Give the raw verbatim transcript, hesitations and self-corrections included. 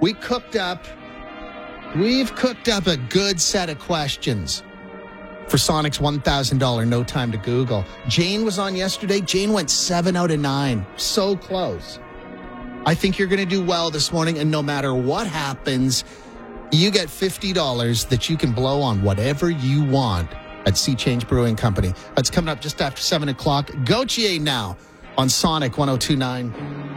We cooked up, we've cooked up a good set of questions for Sonic's one thousand dollars No Time to Google. Jane was on yesterday. Jane went seven out of nine. So close. I think you're going to do well this morning, and no matter what happens, you get fifty dollars that you can blow on whatever you want at Sea Change Brewing Company. That's coming up just after seven o'clock. Gauthier now on Sonic one oh two point nine.